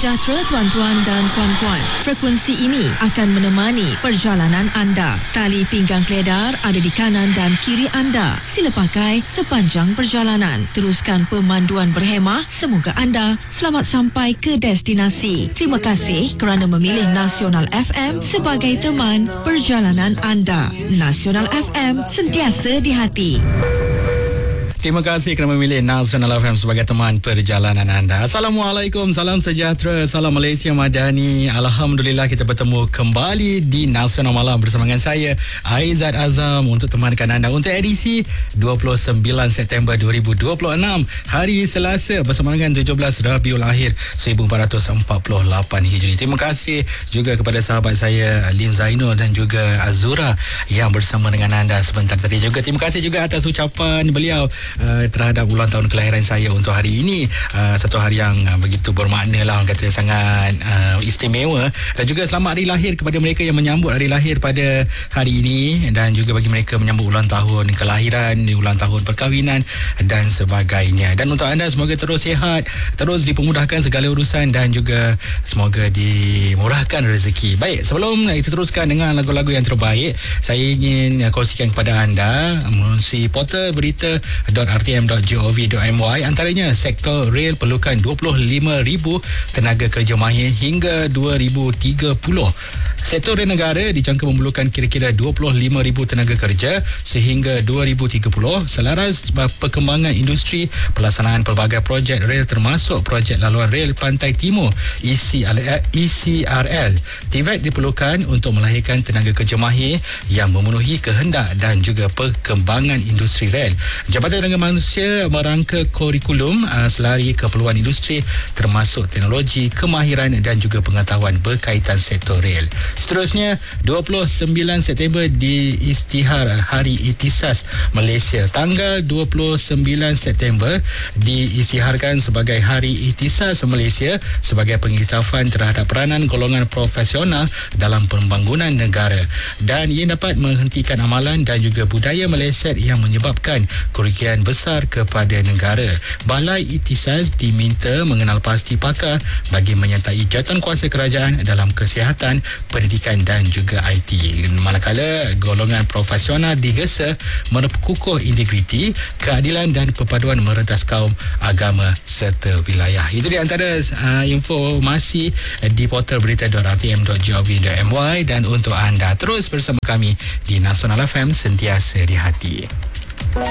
sejahtera tuan-tuan dan puan-puan. Frekuensi ini akan menemani perjalanan anda. Tali pinggang keledar ada di kanan dan kiri anda. Sila pakai sepanjang perjalanan. Teruskan pemanduan berhemah. Semoga anda selamat sampai ke destinasi. Terima kasih kerana memilih Nasional FM sebagai teman perjalanan anda. Nasional FM, sentiasa di hati. Terima kasih kerana memilih Nasional FM sebagai teman perjalanan anda. Assalamualaikum, salam sejahtera, salam Malaysia Madani. Alhamdulillah kita bertemu kembali di Nasional Malam bersama dengan saya, Aizat Azam, untuk temankan anda untuk edisi 29 September 2026, hari Selasa, bersama dengan 17 Rabiul Akhir 1448 Hijri. Terima kasih juga kepada sahabat saya Lin Zainul dan juga Azura yang bersama dengan anda sebentar tadi juga. Terima kasih juga atas ucapan beliau terhadap ulang tahun kelahiran saya untuk hari ini. Satu hari yang begitu bermakna lah, orang kata sangat istimewa. Dan juga selamat hari lahir kepada mereka yang menyambut hari lahir pada hari ini, dan juga bagi mereka menyambut ulang tahun kelahiran, ulang tahun perkahwinan dan sebagainya. Dan untuk anda, semoga terus sihat, terus dipermudahkan segala urusan dan juga semoga dimurahkan rezeki. Baik, sebelum kita teruskan dengan lagu-lagu yang terbaik, saya ingin kongsikan kepada anda melalui portal berita.rtm.gov.my. Antaranya, sektor rel perlukan 25,000 tenaga kerja mahir hingga 2030. Sektor rel negara dijangka memerlukan kira-kira 25,000 tenaga kerja sehingga 2030 selaras perkembangan industri, pelaksanaan pelbagai projek rel termasuk projek laluan rel Pantai Timur ECRL. TVET diperlukan untuk melahirkan tenaga kerja mahir yang memenuhi kehendak dan juga perkembangan industri rel. Jabatan Tenaga Manusia merangka kurikulum selari keperluan industri termasuk teknologi, kemahiran dan juga pengetahuan berkaitan sektor rel. Seterusnya, 29 September diisytihar Hari Ihtisas Malaysia. Tanggal 29 September diisytiharkan sebagai Hari Ihtisas Malaysia sebagai pengiktirafan terhadap peranan golongan profesional dalam pembangunan negara, dan ia dapat menghentikan amalan dan juga budaya meleset yang menyebabkan kerugian besar kepada negara. Balai Ihtisas diminta mengenal pasti pakar bagi menyertai jawatan kuasa kerajaan dalam kesihatan, pendidikan dan juga IT. Manakala golongan profesional digesa menekukuh integriti, keadilan dan perpaduan merentas kaum, agama serta wilayah. Itu di antara informasi di portal berita.rtm.gov.my. Dan untuk anda terus bersama kami di Nasional FM, sentiasa di hati.